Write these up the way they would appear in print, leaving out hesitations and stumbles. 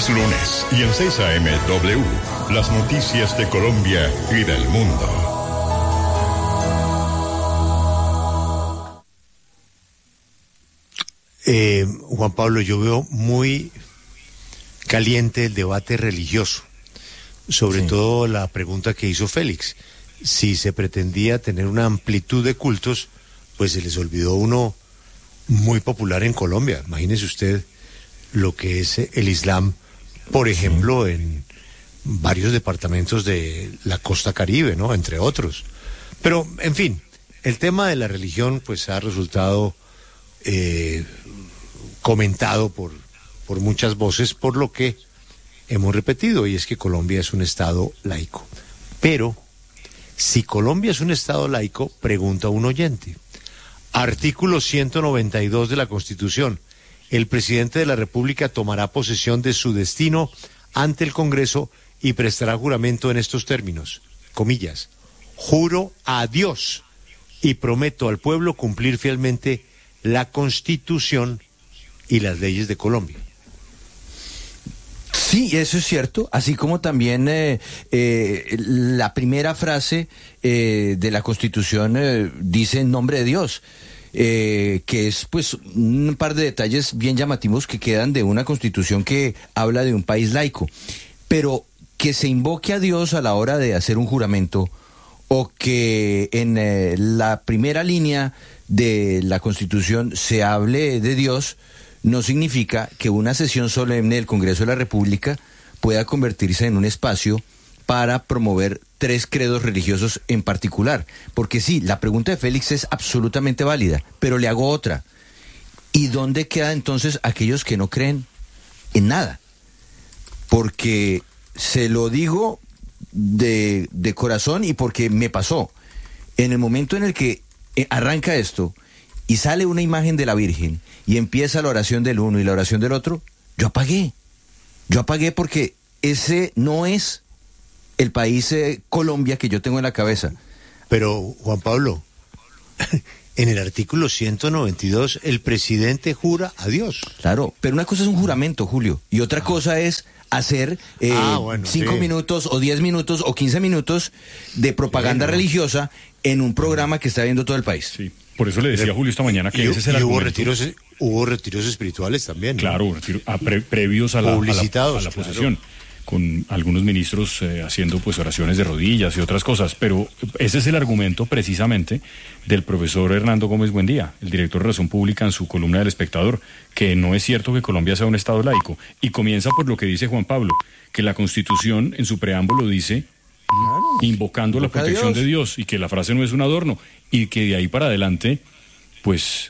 Es lunes y en 6 AM W, las noticias de Colombia y del mundo. Juan Pablo, yo veo muy caliente el debate religioso, sobre todo la pregunta que hizo Félix. Si se pretendía tener una amplitud de cultos, pues se les olvidó uno muy popular en Colombia. Imagínese usted lo que es el Islam, por ejemplo, en varios departamentos de la costa Caribe, ¿no? Entre otros. Pero, en fin, el tema de la religión, pues ha resultado comentado por muchas voces, por lo que hemos repetido, y es que Colombia es un estado laico. Pero, si Colombia es un estado laico, pregunta un oyente, artículo 192 de la Constitución, el presidente de la República tomará posesión de su destino ante el Congreso y prestará juramento en estos términos, comillas, juro a Dios y prometo al pueblo cumplir fielmente la Constitución y las leyes de Colombia. Sí, eso es cierto, así como también la primera frase de la Constitución dice en nombre de Dios, que es pues un par de detalles bien llamativos que quedan de una Constitución que habla de un país laico, pero que se invoque a Dios a la hora de hacer un juramento o que en la primera línea de la Constitución se hable de Dios, no significa que una sesión solemne del Congreso de la República pueda convertirse en un espacio para promover tres credos religiosos en particular. Porque sí, la pregunta de Félix es absolutamente válida, pero le hago otra. ¿Y dónde quedan entonces aquellos que no creen en nada? Porque se lo digo de corazón y porque me pasó. En el momento en el que arranca esto y sale una imagen de la Virgen y empieza la oración del uno y la oración del otro, yo apagué porque ese no es el país Colombia que yo tengo en la cabeza. Pero, Juan Pablo, en el artículo 192 el presidente jura a Dios. Claro, pero una cosa es un juramento, Julio, y otra cosa es hacer 5 minutos o 10 minutos o 15 minutos de propaganda religiosa en un programa que está viendo todo el país. Sí. Por eso le decía a Julio esta mañana que ese es el argumento. Hubo retiros espirituales también, ¿no? Claro, previos a la posesión, claro, con algunos ministros haciendo pues oraciones de rodillas y otras cosas, pero ese es el argumento precisamente del profesor Hernando Gómez Buendía, el director de Razón Pública, en su columna del Espectador, que no es cierto que Colombia sea un estado laico, y comienza por lo que dice Juan Pablo, que la Constitución en su preámbulo dice, invocando la protección de Dios, y que la frase no es un adorno, y que de ahí para adelante, pues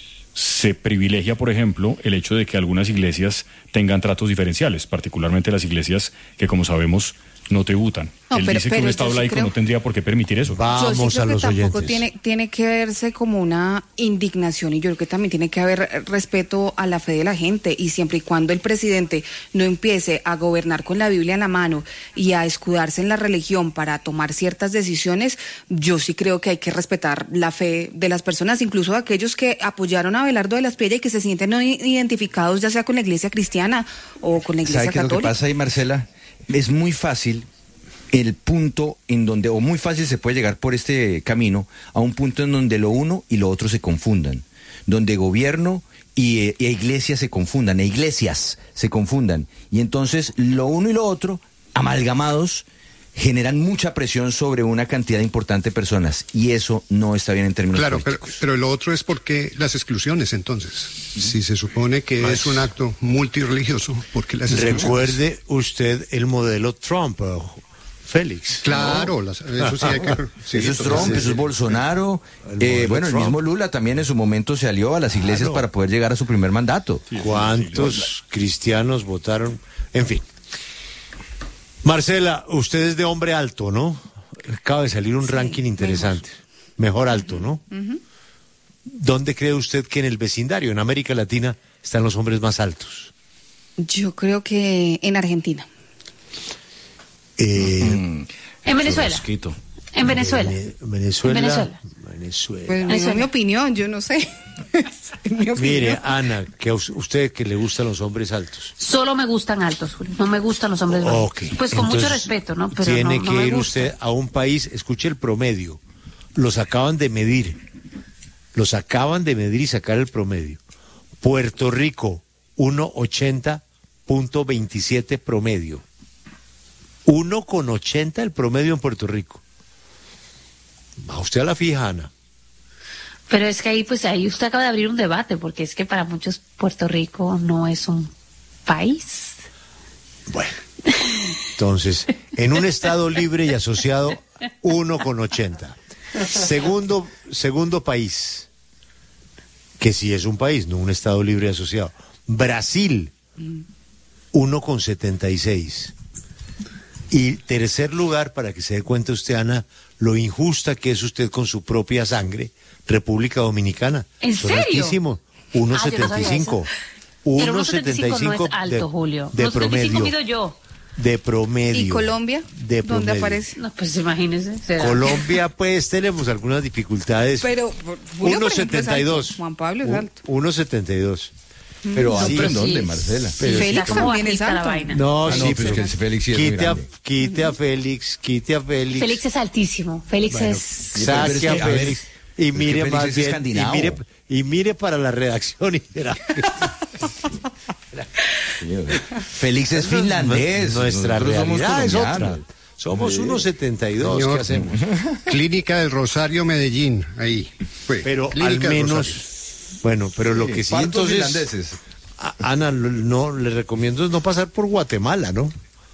se privilegia, por ejemplo, el hecho de que algunas iglesias tengan tratos diferenciales, particularmente las iglesias que, como sabemos, no tributan. Él dice que un Estado laico no tendría por qué permitir eso. Vamos a los oyentes. Tampoco tiene que verse como una indignación, y yo creo que también tiene que haber respeto a la fe de la gente, y siempre y cuando el presidente no empiece a gobernar con la Biblia en la mano y a escudarse en la religión para tomar ciertas decisiones, yo sí creo que hay que respetar la fe de las personas, incluso de aquellos que apoyaron a Abelardo de la Espriella y que se sienten no identificados ya sea con la iglesia cristiana o con la iglesia católica. ¿Sabe qué es lo que pasa ahí, Marcela? Es muy fácil el punto en donde, o muy fácil se puede llegar por este camino, a un punto en donde lo uno y lo otro se confundan, donde gobierno e iglesia se confundan, iglesias se confundan, y entonces lo uno y lo otro, amalgamados, generan mucha presión sobre una cantidad importante de personas, y eso no está bien en términos políticos. Claro, pero lo otro es porque las exclusiones, entonces. Si se supone que es un acto multirreligioso, ¿por qué las exclusiones? Recuerde usted el modelo Trump, Félix. Claro, eso sí hay que... Sí, eso es Trump, eso es Bolsonaro. El mismo Lula también en su momento se alió a las iglesias para poder llegar a su primer mandato. ¿Cuántos cristianos votaron? En fin. Marcela, usted es de hombre alto, ¿no? Acaba de salir un ranking interesante. Mejor alto, ¿no? ¿Dónde cree usted que en el vecindario, en América Latina, están los hombres más altos? Yo creo que en Argentina. En Venezuela. En Venezuela. Venezuela. Pues es mi opinión, yo no sé. Es mi opinión. Mire, Ana, que a usted que le gustan los hombres altos. Solo me gustan altos, Julio. No me gustan los hombres bajos. Ok. Pues con mucho Entonces, respeto, ¿no? Pero tiene no que me ir gusta. usted a un país, escuche el promedio. Los acaban de medir y sacar el promedio. Puerto Rico, 1.80.27 promedio. 1.80 el promedio en Puerto Rico. Va usted a la fija, Ana. Pero es que ahí usted acaba de abrir un debate, porque es que para muchos Puerto Rico no es un país. Bueno, entonces, en un estado libre y asociado, 1.80. Segundo país, que sí es un país, no un estado libre y asociado. Brasil, 1.76. Y tercer lugar, para que se dé cuenta usted, Ana, lo injusta que es usted con su propia sangre, República Dominicana. ¿En serio? Altísimo, yo no sabía 1.75. eso. Pero 1.75 no es alto, Julio. De 1.75 promedio. mido yo. De promedio. ¿Y Colombia? De ¿Dónde promedio. aparece? No, pues imagínese. ¿será? Colombia, pues tenemos algunas dificultades. Pero Julio, por ejemplo, es alto. 1.72. Juan Pablo es alto. 1.72. Pero Sí, ¿en sí. dónde, Marcela? Pero Félix Está como también es bajita la alto. vaina. No, Ah, sí, no, pues pero que Félix sí es muy grande. quite a Félix. Félix es altísimo. Félix Bueno, es... Pero es saque que, a a ver, Félix y es que mire Félix más es bien escandinavo. y mire para la redacción y verá. Félix es finlandés. Nuestra Nosotros somos realidad es colombianos. otra. Somos Sí. 1.72. Señor, ¿Qué hacemos? Clínica del Rosario, Medellín, ahí. Fue. Pero Clínica al del menos, Rosario. bueno, pero lo que sí Partos entonces, finlandeses. Ana, no le recomiendo es no pasar por Guatemala, ¿no?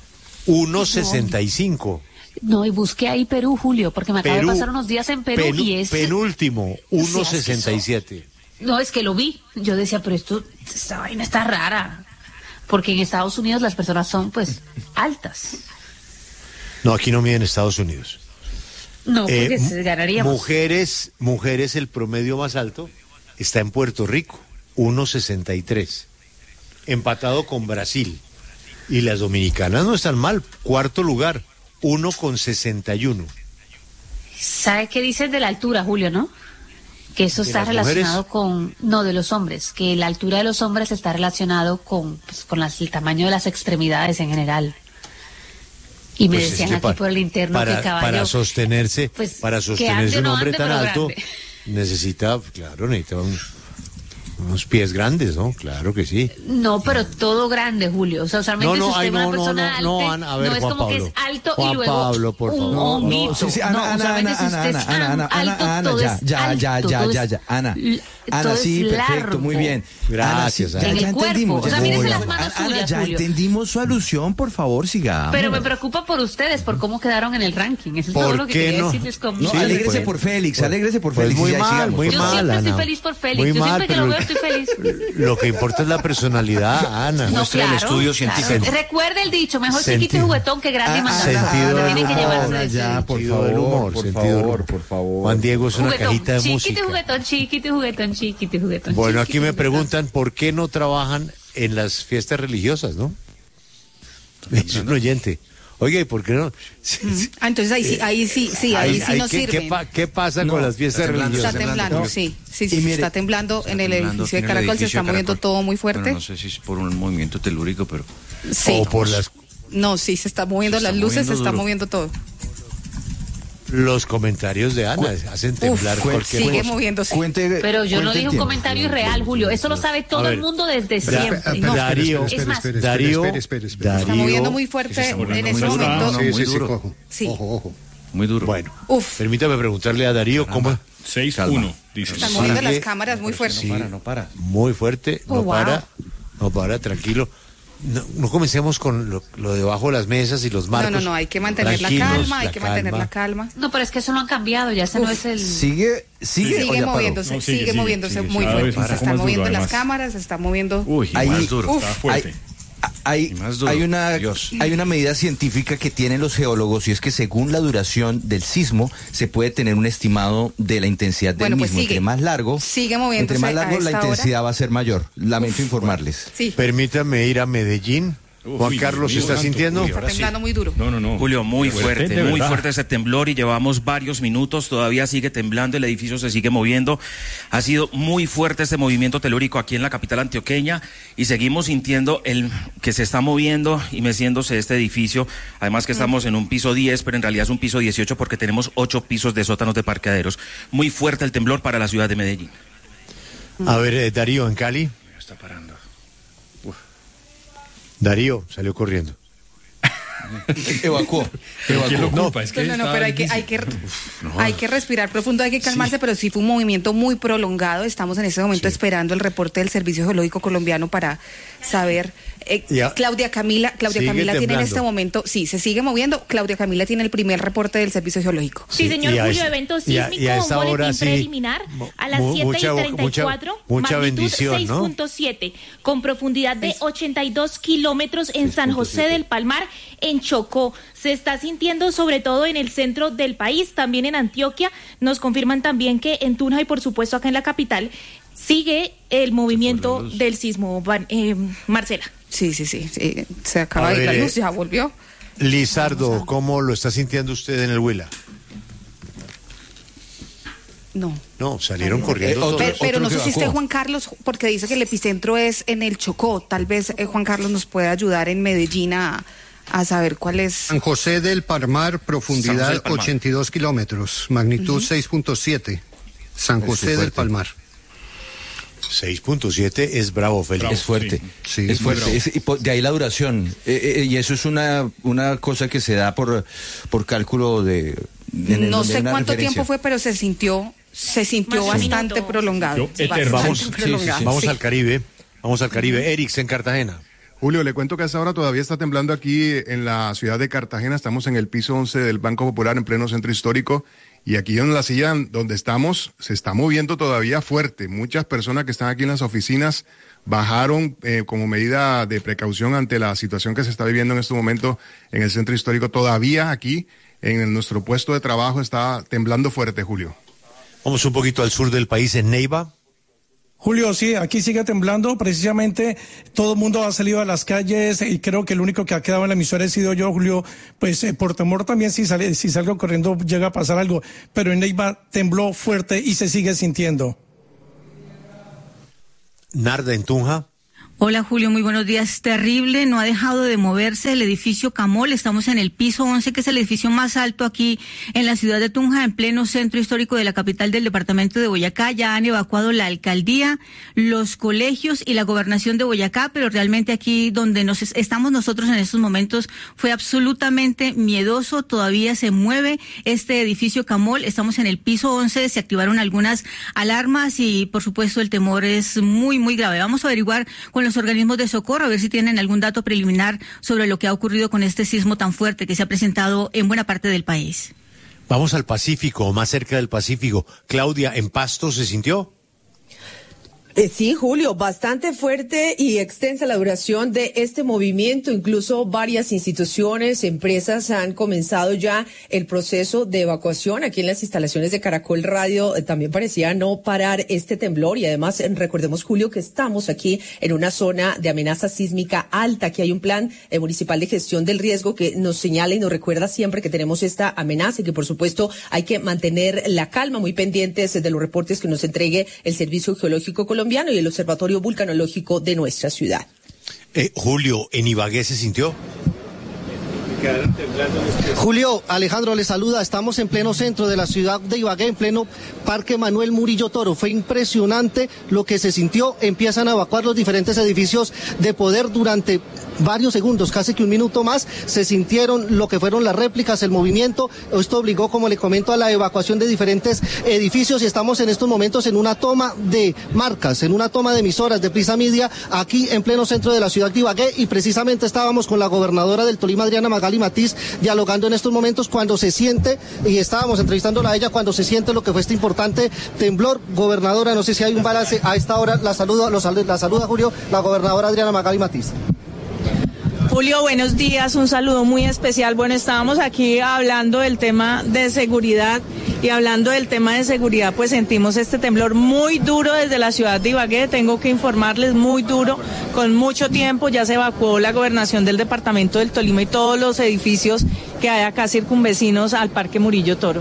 1.65. No, y busqué ahí Perú, Julio, porque me acabo de pasar unos días en Perú y es... penúltimo, 1.67. No, es que lo vi. Yo decía, pero esta vaina está rara. Porque en Estados Unidos las personas son, pues, altas. No, aquí no miden Estados Unidos. No, porque ganaríamos. Mujeres, el promedio más alto está en Puerto Rico, 1.63. Empatado con Brasil. Y las dominicanas no están mal, cuarto lugar, 1.61. ¿Sabe qué dicen de la altura, Julio, no? Que eso ¿De está las relacionado mujeres? con... No, de los hombres. Que la altura de los hombres está relacionado con, pues, con el tamaño de las extremidades en general. Y me Pues es decían que aquí por el interno que el caballo... para sostenerse, pues, para que sostenerse ande o un no hombre ande, tan pero alto, grande. necesita unos pies grandes, ¿no? Claro que sí. No, pero todo grande, Julio. O sea, usualmente si usted es una persona alta, Ana, a ver, no es Juan como Pablo. que es alto Juan y luego Pablo, por un favor. honguito. No, sí, sí, No, Ana, usualmente si usted es alto, todo es ya, alto, todo es- Ana, todo sí, es perfecto, largo. muy bien. Gracias, Ana, Ana. En el cuerpo, o sea, mírese las manos Ana, suyas, ya Julio. entendimos su alusión, por favor, sigamos. Pero me preocupa por ustedes, por cómo quedaron en el ranking. Eso es ¿Por todo lo que qué quería no? decirles con No, Sí, alégrese pues, por Félix, pues, alégrese por pues Félix. muy y ya mal, sigamos, muy por Yo favor. mal, siempre estoy Ana. feliz por Félix. Muy Yo mal, siempre que lo pero veo estoy feliz. Lo que importa es la personalidad, Ana. No, Muestra el claro, estudio claro. científico. Recuerde el dicho, mejor Sentido. chiquito y juguetón que grande y mandado. sentido del Tiene que humor, llevarse Ana, ese ya, dicho. por Sentido del favor, humor, por sentido del favor, humor. por favor. Juan Diego es una Juguetón, cajita de chiquito música. y juguetón, chiquito y juguetón, chiquito y juguetón. Bueno, chiquito aquí y me juguetón. preguntan por qué no trabajan en las fiestas religiosas, ¿no? Es un oyente. Oiga, ¿y por qué no? Ah, entonces ahí sí no sirve. ¿Qué pasa No, con las fiestas está temblando, religiosas? Está temblando, No. sí, Y mire, está temblando en el temblando edificio de aquí en el Caracol, se edificio está de moviendo Caracol. todo muy fuerte. Bueno, no sé si es por un movimiento telúrico, pero Sí. O por las No, sí, se está moviendo Se las está luces, se moviendo está duro. moviendo todo. los comentarios de Ana hacen temblar cualquier sigue cosa. moviéndose. Pero yo no cuente dije un tiempo. comentario irreal, Julio. Eso lo sabe todo A ver, el mundo desde Da- siempre. Da- No, Darío, es más, Darío, espere. Se está Darío, moviendo muy fuerte se está en moviendo ese muy duro. momento. No, Sí, muy sí, duro. ojo. Sí. Ojo. muy duro. Bueno, Uf, permítame preguntarle a Darío cómo 6-1, dice. están moviendo sigue- las cámaras muy fuerte. No para. muy fuerte, Oh, wow. no para, tranquilo. No comencemos con lo debajo de las mesas y los marcos. No, hay que mantener la Tranquilos, calma, hay que mantener la calma. no, pero es que eso no han cambiado, ya ese no es el... Sigue o Sigue ya paró? moviéndose, No, sigue, moviéndose sigue, muy cada fuerte. vez un Se poco están más moviendo duro, las además. cámaras, se está moviendo. Uy, y Ahí- más duro. Está fuerte. Hay, Y más duro. hay una medida científica que tienen los geólogos y es que según la duración del sismo se puede tener un estimado de la intensidad del Bueno, pues mismo. sigue. Entre más largo, Sigue moviéndose entre más largo a la esta intensidad va a ser mayor. Lamento informarles. Sí. Permítame ir a Medellín, Juan Carlos, ¿se está sintiendo? Está temblando muy duro. No. Julio, muy fuerte ese temblor y llevamos varios minutos, todavía sigue temblando, el edificio se sigue moviendo. Ha sido muy fuerte este movimiento telúrico aquí en la capital antioqueña y seguimos sintiendo que se está moviendo y meciéndose este edificio. Además que estamos en un piso 10, pero en realidad es un piso 18 porque tenemos 8 pisos de sótanos de parqueaderos. Muy fuerte el temblor para la ciudad de Medellín. A ver, Darío, en Cali. Está parando. Darío salió corriendo. Evacuó. ¿Quién lo culpa? Es que No, pero hay que respirar profundo, hay que calmarse, pero sí fue un movimiento muy prolongado. Estamos en este momento esperando el reporte del Servicio Geológico Colombiano para saber. Claudia Camila tiene en este momento, sí, se sigue moviendo. Claudia Camila tiene el primer reporte del Servicio Geológico. Sí, señor Julio, evento sísmico, un boletín preliminar a las 7:34, mucha magnitud bendición, 6.7, con profundidad de 82 kilómetros en San José del Palmar, en Chocó. Se está sintiendo sobre todo en el centro del país, también en Antioquia. Nos confirman también que en Tunja y por supuesto acá en la capital sigue el movimiento del sismo, Marcela. Sí, se acaba de ir la luz, ya volvió. Lizardo, ¿cómo lo está sintiendo usted en el Huila? No, salieron corriendo. Pero no sé si esté Juan Carlos, porque dice que el epicentro es en el Chocó. Tal vez Juan Carlos nos puede ayudar en Medellín a saber cuál es. San José del Palmar, profundidad 82 kilómetros, magnitud 6.7. San José del Palmar. 6.7 es bravo, Félix. Es fuerte. Sí, es fuerte. De ahí la duración. Y eso es una cosa que se da por cálculo de. No sé cuánto tiempo fue, pero se sintió bastante prolongado. Vamos al Caribe. Erix, en Cartagena. Julio, le cuento que a esa hora todavía está temblando aquí en la ciudad de Cartagena. Estamos en el piso 11 del Banco Popular, en pleno centro histórico. Y aquí en la silla donde estamos, se está moviendo todavía fuerte. Muchas personas que están aquí en las oficinas bajaron como medida de precaución ante la situación que se está viviendo en este momento en el centro histórico. Todavía aquí, en nuestro puesto de trabajo, está temblando fuerte, Julio. Vamos un poquito al sur del país, en Neiva. Julio, sí, aquí sigue temblando, precisamente todo el mundo ha salido a las calles y creo que el único que ha quedado en la emisora he sido yo, Julio, pues por temor también si salgo corriendo llega a pasar algo, pero en Neiva tembló fuerte y se sigue sintiendo. Narda, en Tunja. Hola Julio, muy buenos días. Terrible, no ha dejado de moverse el edificio Camol. Estamos en el piso 11, que es el edificio más alto aquí en la ciudad de Tunja, en pleno centro histórico de la capital del departamento de Boyacá. Ya han evacuado la alcaldía, los colegios y la gobernación de Boyacá, pero realmente aquí donde estamos nosotros en estos momentos fue absolutamente miedoso. Todavía se mueve este edificio Camol. Estamos en el piso 11, se activaron algunas alarmas y por supuesto el temor es muy, muy grave. Vamos a averiguar con los organismos de socorro, a ver si tienen algún dato preliminar sobre lo que ha ocurrido con este sismo tan fuerte que se ha presentado en buena parte del país. Vamos al Pacífico, más cerca del Pacífico. Claudia, ¿en Pasto se sintió? Sí, Julio, bastante fuerte y extensa la duración de este movimiento. Incluso varias instituciones, empresas han comenzado ya el proceso de evacuación. Aquí en las instalaciones de Caracol Radio también parecía no parar este temblor. Y además, recordemos, Julio, que estamos aquí en una zona de amenaza sísmica alta. Aquí hay un plan municipal de gestión del riesgo que nos señala y nos recuerda siempre que tenemos esta amenaza y que, por supuesto, hay que mantener la calma, muy pendientes de los reportes que nos entregue el Servicio Geológico Colombiano y el Observatorio Vulcanológico de nuestra ciudad. Julio, ¿en Ibagué se sintió? Julio, Alejandro le saluda, estamos en pleno centro de la ciudad de Ibagué, en pleno Parque Manuel Murillo Toro. Fue impresionante lo que se sintió, empiezan a evacuar los diferentes edificios de poder durante varios segundos, casi que un minuto más, se sintieron lo que fueron las réplicas, el movimiento. Esto obligó, como le comento, a la evacuación de diferentes edificios y estamos en estos momentos en una toma de marcas, en una toma de emisoras de Prisa Media, aquí en pleno centro de la ciudad de Ibagué, y precisamente estábamos con la gobernadora del Tolima, Adriana Magali Matiz, dialogando en estos momentos cuando se siente, y estábamos entrevistándola a ella cuando se siente lo que fue este importante temblor. Gobernadora, no sé si hay un balance a esta hora, la saluda Julio, la gobernadora Adriana Magali Matiz. Julio, buenos días, un saludo muy especial. Bueno, estábamos aquí hablando del tema de seguridad y hablando del tema de seguridad, pues sentimos este temblor muy duro desde la ciudad de Ibagué, tengo que informarles, muy duro, con mucho tiempo, ya se evacuó la gobernación del departamento del Tolima y todos los edificios que hay acá circunvecinos al Parque Murillo Toro.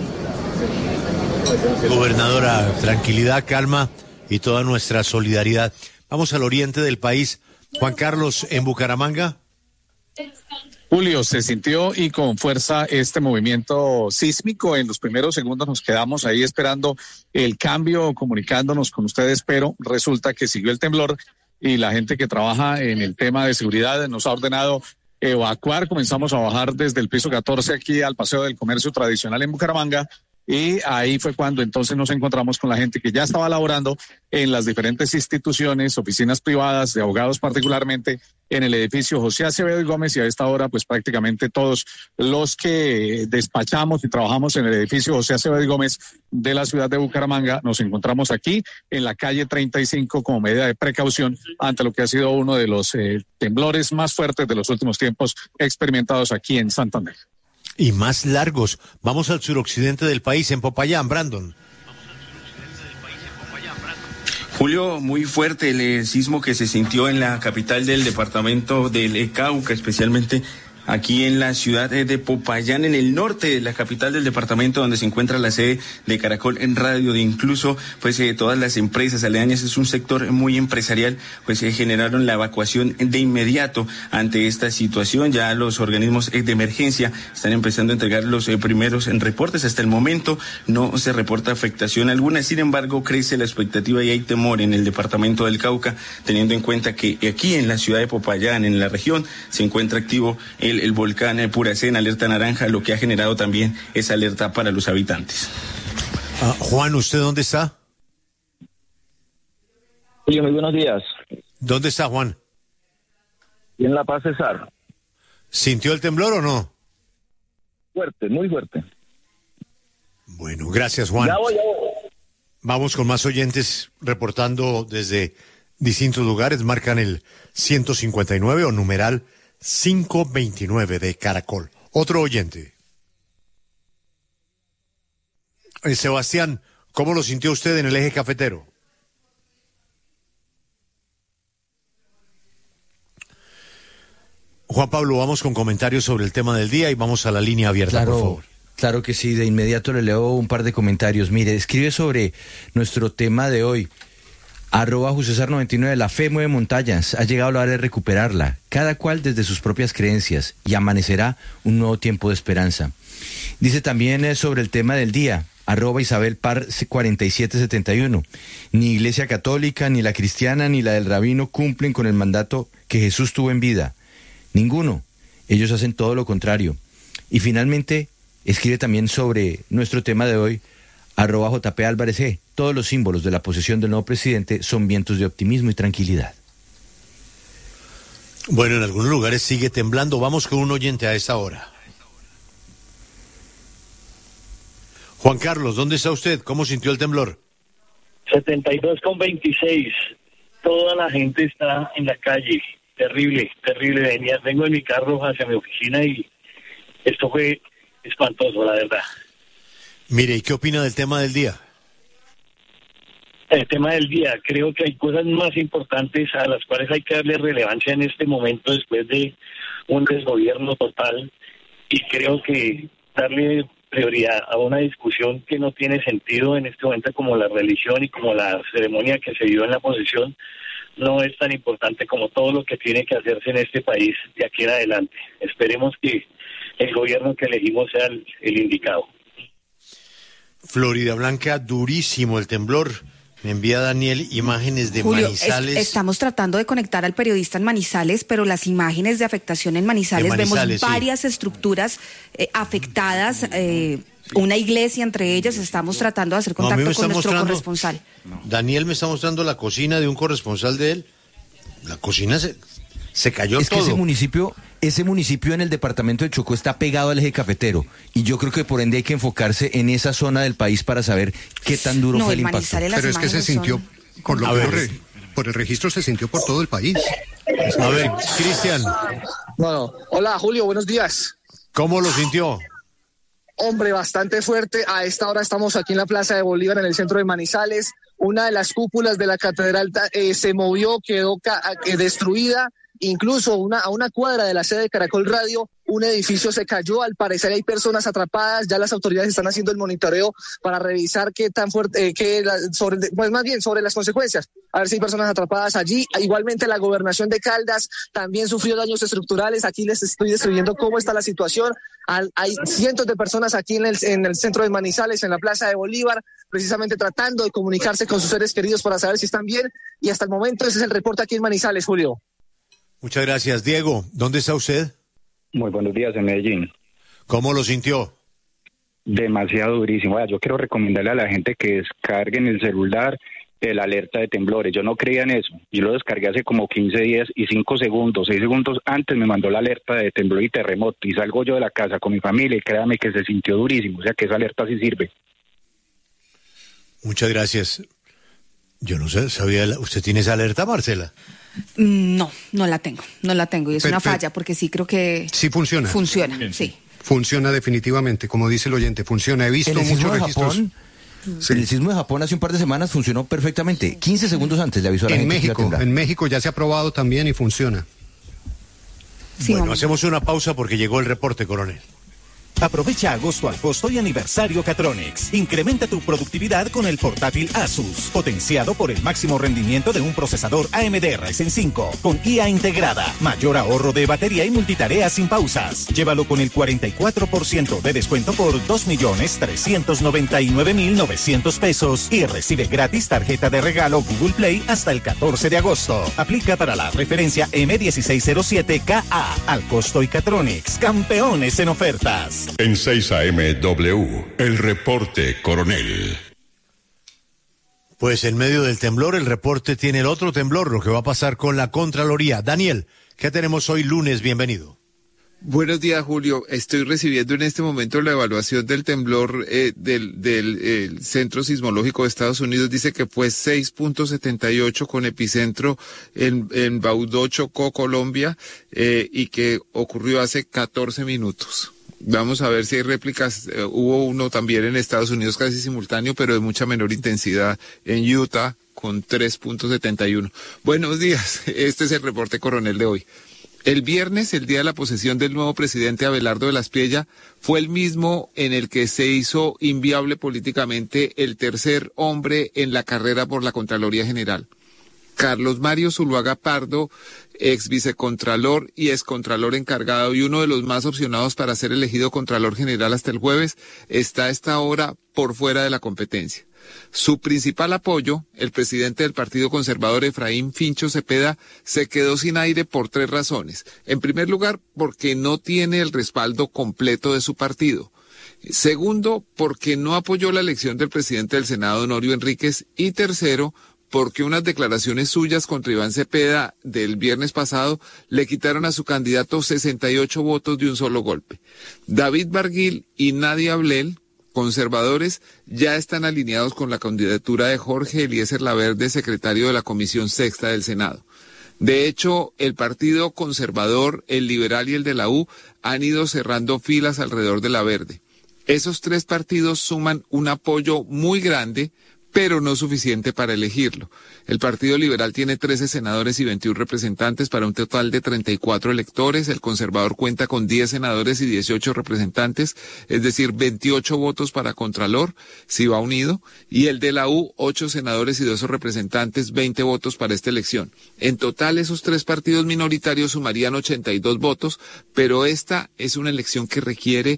Gobernadora, tranquilidad, calma y toda nuestra solidaridad. Vamos al oriente del país. Juan Carlos, en Bucaramanga. Julio, se sintió y con fuerza este movimiento sísmico. En los primeros segundos nos quedamos ahí esperando el cambio, comunicándonos con ustedes, pero resulta que siguió el temblor y la gente que trabaja en el tema de seguridad nos ha ordenado evacuar. Comenzamos a bajar desde el piso 14 aquí al Paseo del Comercio Tradicional en Bucaramanga. Y ahí fue cuando entonces nos encontramos con la gente que ya estaba laborando en las diferentes instituciones, oficinas privadas, de abogados particularmente, en el edificio José Acevedo y Gómez, y a esta hora pues prácticamente todos los que despachamos y trabajamos en el edificio José Acevedo y Gómez de la ciudad de Bucaramanga nos encontramos aquí en la calle 35 como medida de precaución ante lo que ha sido uno de los temblores más fuertes de los últimos tiempos experimentados aquí en Santander. Y más largos. Vamos al suroccidente del país, en Popayán, Brandon. Julio, muy fuerte el sismo que se sintió en la capital del departamento del Cauca, especialmente aquí en la ciudad de Popayán, en el norte de la capital del departamento, donde se encuentra la sede de Caracol en Radio, de incluso pues todas las empresas aledañas. Es un sector muy empresarial, pues generaron la evacuación de inmediato ante esta situación. Ya los organismos de emergencia están empezando a entregar los primeros reportes. Hasta el momento no se reporta afectación alguna, sin embargo crece la expectativa y hay temor en el departamento del Cauca, teniendo en cuenta que aquí en la ciudad de Popayán, en la región, se encuentra activo el volcán Puracé en alerta naranja, lo que ha generado también esa alerta para los habitantes. Juan, ¿usted dónde está? Sí, muy buenos días. ¿Dónde está, Juan? Y en La Paz, Cesar. ¿Sintió el temblor o no? Fuerte, muy fuerte. Bueno, gracias, Juan. Ya voy. Vamos con más oyentes reportando desde distintos lugares. Marcan el 159 o numeral 529 de Caracol. Otro oyente. Sebastián, ¿cómo lo sintió usted en el eje cafetero? Juan Pablo, vamos con comentarios sobre el tema del día y vamos a la línea abierta, claro, por favor. Claro que sí, de inmediato le leo un par de comentarios. Mire, escribe sobre nuestro tema de hoy. @Jusesar99, la fe mueve montañas, ha llegado la hora de recuperarla, cada cual desde sus propias creencias, y amanecerá un nuevo tiempo de esperanza. Dice también sobre el tema del día, @IsabelPar4771, ni Iglesia Católica, ni la cristiana, ni la del rabino cumplen con el mandato que Jesús tuvo en vida. Ninguno. Ellos hacen todo lo contrario. Y finalmente, escribe también sobre nuestro tema de hoy, @JPAlvarez, todos los símbolos de la posesión del nuevo presidente son vientos de optimismo y tranquilidad. Bueno, en algunos lugares sigue temblando. Vamos con un oyente a esta hora. Juan Carlos, ¿dónde está usted? ¿Cómo sintió el temblor? 72,26. Toda la gente está en la calle. Terrible, terrible. Vengo en mi carro hacia mi oficina y esto fue espantoso, la verdad. Mire, ¿y qué opina del tema del día? El tema del día, creo que hay cosas más importantes a las cuales hay que darle relevancia en este momento después de un desgobierno total, y creo que darle prioridad a una discusión que no tiene sentido en este momento, como la religión y como la ceremonia que se dio en la posesión, no es tan importante como todo lo que tiene que hacerse en este país de aquí en adelante. Esperemos que el gobierno que elegimos sea el indicado. Florida Blanca, durísimo el temblor. Me envía Daniel imágenes de Julio, Manizales. Estamos tratando de conectar al periodista en Manizales, pero las imágenes de afectación en Manizales vemos varias estructuras afectadas, una iglesia entre ellas. Estamos tratando de hacer contacto con nuestro corresponsal. Daniel me está mostrando la cocina de un corresponsal de él. La cocina se cayó todo. Es que ese municipio en el departamento de Chocó está pegado al eje cafetero, y yo creo que por ende hay que enfocarse en esa zona del país para saber qué tan duro fue el impacto. Pero es que se sintió, por lo que por el registro se sintió por todo el país. A ver, Cristian. Bueno, hola Julio, buenos días. ¿Cómo lo sintió? Hombre, bastante fuerte. A esta hora estamos aquí en la Plaza de Bolívar, en el centro de Manizales. Una de las cúpulas de la catedral se movió, quedó destruida. Incluso a una cuadra de la sede de Caracol Radio, un edificio se cayó. Al parecer hay personas atrapadas. Ya las autoridades están haciendo el monitoreo para revisar qué tan fuerte, sobre las consecuencias. A ver si hay personas atrapadas allí. Igualmente la gobernación de Caldas también sufrió daños estructurales. Aquí les estoy describiendo cómo está la situación. Hay cientos de personas aquí en el centro de Manizales, en la Plaza de Bolívar, precisamente tratando de comunicarse con sus seres queridos para saber si están bien. Y hasta el momento ese es el reporte aquí en Manizales, Julio. Muchas gracias. Diego, ¿dónde está usted? Muy buenos días, en Medellín. ¿Cómo lo sintió? Demasiado durísimo. Yo quiero recomendarle a la gente que descargue en el celular el alerta de temblores. Yo no creía en eso. Yo lo descargué hace como 15 días y 6 segundos antes me mandó la alerta de temblor y terremoto. Y salgo yo de la casa con mi familia y créame que se sintió durísimo. O sea que esa alerta sí sirve. Muchas gracias. Yo no sé, ¿sabía? ¿Usted tiene esa alerta, Marcela? No la tengo y es una falla porque sí creo que... Sí funciona. Funciona, sí. Funciona definitivamente, como dice el oyente, funciona. He visto muchos registros. Sí. El sismo de Japón hace un par de semanas funcionó perfectamente. 15 segundos antes le avisó a la gente. En México ya se ha probado también y funciona. Sí, bueno, hacemos una pausa porque llegó el reporte, coronel. Aprovecha agosto al costo y aniversario Catronics. Incrementa tu productividad con el portátil Asus, potenciado por el máximo rendimiento de un procesador AMD Ryzen 5, con IA integrada, mayor ahorro de batería y multitarea sin pausas. Llévalo con el 44% de descuento por 2.399.900 pesos y recibe gratis tarjeta de regalo Google Play hasta el 14 de agosto. Aplica para la referencia M1607KA al costo y Catronics, campeones en ofertas. En 6 AM-W, el reporte, coronel. Pues en medio del temblor, el reporte tiene el otro temblor, lo que va a pasar con la Contraloría. Daniel, ¿qué tenemos hoy lunes? Bienvenido. Buenos días, Julio. Estoy recibiendo en este momento la evaluación del temblor del Centro Sismológico de Estados Unidos. Dice que fue 6.78 con epicentro en Baudó, Chocó, Colombia, y que ocurrió hace 14 minutos. Vamos a ver si hay réplicas. Hubo uno también en Estados Unidos casi simultáneo, pero de mucha menor intensidad en Utah con 3.71. Buenos días. Este es el reporte, coronel, de hoy. El viernes, el día de la posesión del nuevo presidente Abelardo de la Espriella, fue el mismo en el que se hizo inviable políticamente el tercer hombre en la carrera por la Contraloría General. Carlos Mario Zuluaga Pardo, ex vicecontralor y excontralor encargado y uno de los más opcionados para ser elegido Contralor General hasta el jueves, está a esta hora por fuera de la competencia. Su principal apoyo, el presidente del Partido Conservador Efraín Fincho Cepeda, se quedó sin aire por 3 razones. En primer lugar, porque no tiene el respaldo completo de su partido. Segundo, porque no apoyó la elección del presidente del Senado, Honorio Enríquez. Y tercero, porque unas declaraciones suyas contra Iván Cepeda del viernes pasado le quitaron a su candidato 68 votos de un solo golpe. David Barguil y Nadia Blel, conservadores, ya están alineados con la candidatura de Jorge Eliezer Laverde, secretario de la Comisión Sexta del Senado. De hecho, el Partido Conservador, el Liberal y el de la U han ido cerrando filas alrededor de Laverde. Esos 3 partidos suman un apoyo muy grande, pero no suficiente para elegirlo. El Partido Liberal tiene 13 senadores y 21 representantes para un total de 34 electores. El Conservador cuenta con 10 senadores y 18 representantes, es decir, 28 votos para Contralor, si va unido. Y el de la U, 8 senadores y 2 representantes, 20 votos para esta elección. En total, esos 3 partidos minoritarios sumarían 82 votos, pero esta es una elección que requiere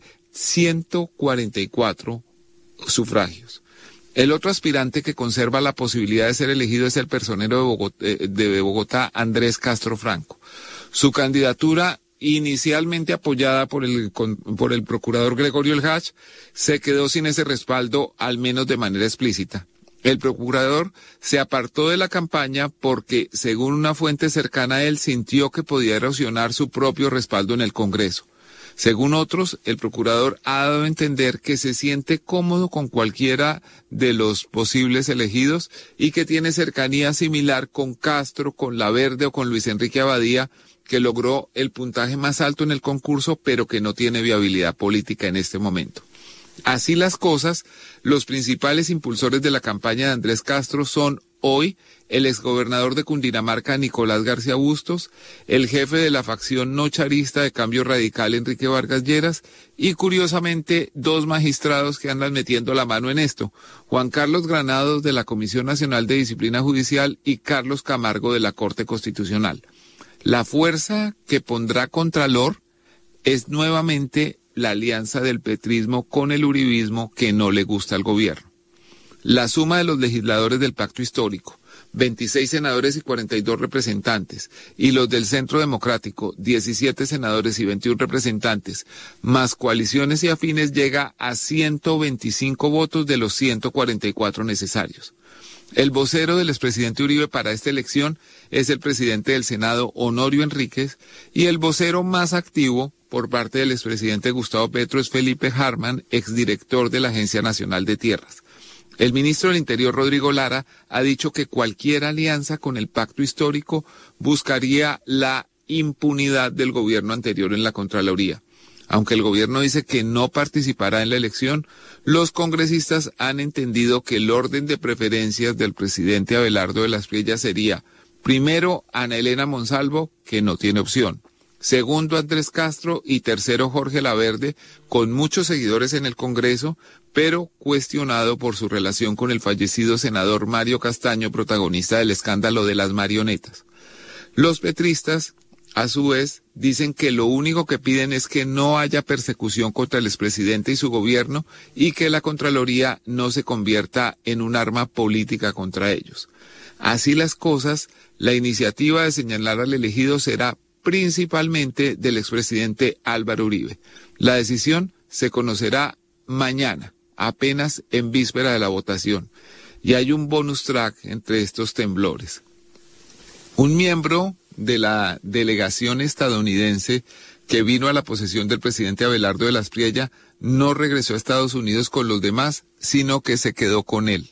144 sufragios. El otro aspirante que conserva la posibilidad de ser elegido es el personero de Bogotá, Andrés Castro Franco. Su candidatura, inicialmente apoyada por el procurador Gregorio El Hach, se quedó sin ese respaldo, al menos de manera explícita. El procurador se apartó de la campaña porque, según una fuente cercana a él, sintió que podía erosionar su propio respaldo en el Congreso. Según otros, el procurador ha dado a entender que se siente cómodo con cualquiera de los posibles elegidos y que tiene cercanía similar con Castro, con Laverde o con Luis Enrique Abadía, que logró el puntaje más alto en el concurso, pero que no tiene viabilidad política en este momento. Así las cosas, los principales impulsores de la campaña de Andrés Castro son hoy el exgobernador de Cundinamarca, Nicolás García Bustos, el jefe de la facción no charista de Cambio Radical, Enrique Vargas Lleras, y curiosamente 2 magistrados que andan metiendo la mano en esto, Juan Carlos Granados de la Comisión Nacional de Disciplina Judicial y Carlos Camargo de la Corte Constitucional. La fuerza que pondrá contralor es nuevamente la alianza del petrismo con el uribismo que no le gusta al gobierno. La suma de los legisladores del pacto histórico, 26 senadores y 42 representantes, y los del Centro Democrático, 17 senadores y 21 representantes, más coaliciones y afines, llega a 125 votos de los 144 necesarios. El vocero del expresidente Uribe para esta elección es el presidente del Senado, Honorio Enríquez, y el vocero más activo por parte del expresidente Gustavo Petro es Felipe Harman, exdirector de la Agencia Nacional de Tierras. El ministro del Interior, Rodrigo Lara, ha dicho que cualquier alianza con el pacto histórico buscaría la impunidad del gobierno anterior en la Contraloría. Aunque el gobierno dice que no participará en la elección, los congresistas han entendido que el orden de preferencias del presidente Abelardo de la Espriella sería, primero, Ana Elena Monsalvo, que no tiene opción; segundo, Andrés Castro; y tercero, Jorge Laverde, con muchos seguidores en el Congreso, pero cuestionado por su relación con el fallecido senador Mario Castaño, protagonista del escándalo de las marionetas. Los petristas, a su vez, dicen que lo único que piden es que no haya persecución contra el expresidente y su gobierno y que la Contraloría no se convierta en un arma política contra ellos. Así las cosas, la iniciativa de señalar al elegido será principalmente del expresidente Álvaro Uribe. La decisión se conocerá mañana, apenas en víspera de la votación. Y hay un bonus track entre estos temblores. Un miembro de la delegación estadounidense que vino a la posesión del presidente Abelardo de la Espriella no regresó a Estados Unidos con los demás, sino que se quedó con él.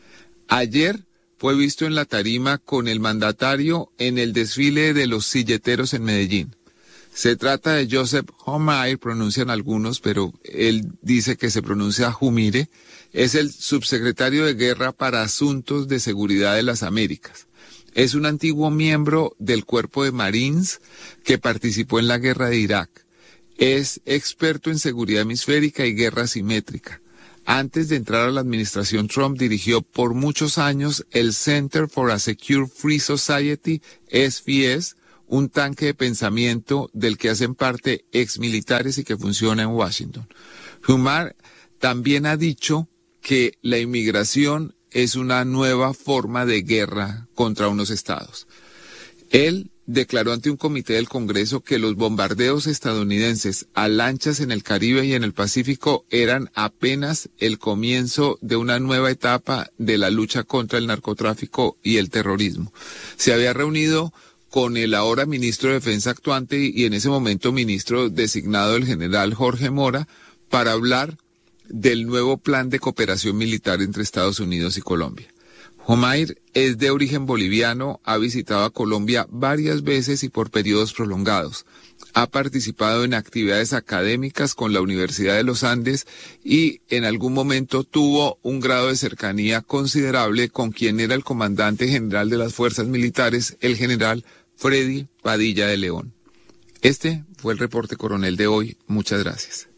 Ayer fue visto en la tarima con el mandatario en el desfile de los silleteros en Medellín. Se trata de Joseph Homaire, pronuncian algunos, pero él dice que se pronuncia Jumire. Es el subsecretario de Guerra para Asuntos de Seguridad de las Américas. Es un antiguo miembro del Cuerpo de Marines que participó en la guerra de Irak. Es experto en seguridad hemisférica y guerra asimétrica. Antes de entrar a la administración Trump, dirigió por muchos años el Center for a Secure Free Society, SFS, un tanque de pensamiento del que hacen parte exmilitares y que funciona en Washington. Humar también ha dicho que la inmigración es una nueva forma de guerra contra unos estados. Él declaró ante un comité del Congreso que los bombardeos estadounidenses a lanchas en el Caribe y en el Pacífico eran apenas el comienzo de una nueva etapa de la lucha contra el narcotráfico y el terrorismo. Se había reunido con el ahora ministro de Defensa actuante y en ese momento ministro designado, el general Jorge Mora, para hablar del nuevo plan de cooperación militar entre Estados Unidos y Colombia. Homaire es de origen boliviano, ha visitado a Colombia varias veces y por periodos prolongados. Ha participado en actividades académicas con la Universidad de los Andes y en algún momento tuvo un grado de cercanía considerable con quien era el comandante general de las fuerzas militares, el general Freddy Padilla de León. Este fue el reporte coronel de hoy. Muchas gracias.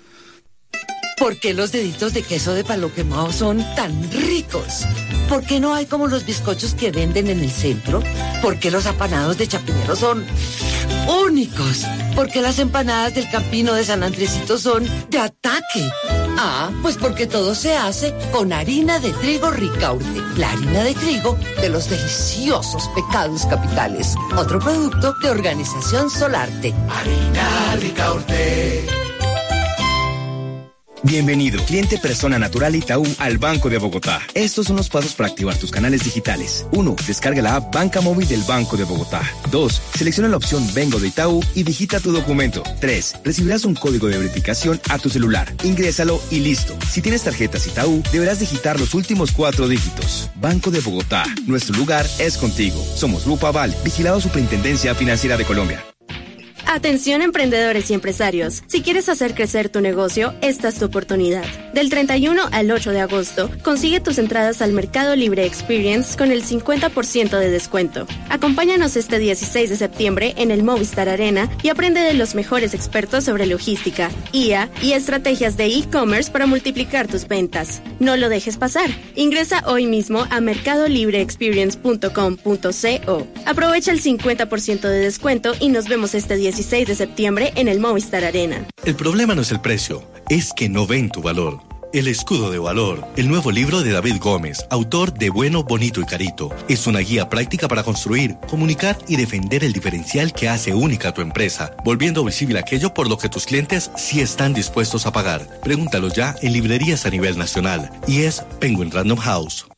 ¿Por qué los deditos de queso de palo quemado son tan ricos? ¿Por qué no hay como los bizcochos que venden en el centro? ¿Por qué los apanados de Chapinero son únicos? ¿Por qué las empanadas del Campino de San Andresito son de ataque? Ah, pues porque todo se hace con harina de trigo Ricaurte, la harina de trigo de los deliciosos pecados capitales. Otro producto de Organización Solarte. Harina Ricaurte. Bienvenido, cliente persona natural Itaú al Banco de Bogotá. Estos son los pasos para activar tus canales digitales. 1. Descarga la app Banca Móvil del Banco de Bogotá. 2. Selecciona la opción Vengo de Itaú y digita tu documento. 3. Recibirás un código de verificación a tu celular. Ingrésalo y listo. Si tienes tarjetas Itaú, deberás digitar los últimos 4 dígitos. Banco de Bogotá. Nuestro lugar es contigo. Somos Grupo Aval, vigilado Superintendencia Financiera de Colombia. Atención emprendedores y empresarios, si quieres hacer crecer tu negocio, esta es tu oportunidad. Del 31 al 8 de agosto, consigue tus entradas al Mercado Libre Experience con el 50% de descuento. Acompáñanos este 16 de septiembre en el Movistar Arena y aprende de los mejores expertos sobre logística, IA y estrategias de e-commerce para multiplicar tus ventas. No lo dejes pasar. Ingresa hoy mismo a mercadolibreexperience.com.co. Aprovecha el 50% de descuento y nos vemos este 16 de septiembre en el Movistar Arena. El problema no es el precio, es que no ven tu valor. El escudo de valor, el nuevo libro de David Gómez, autor de Bueno, Bonito y Carito, es una guía práctica para construir, comunicar y defender el diferencial que hace única a tu empresa, volviendo visible aquello por lo que tus clientes sí están dispuestos a pagar. Pregúntalo ya en librerías a nivel nacional y es Penguin Random House.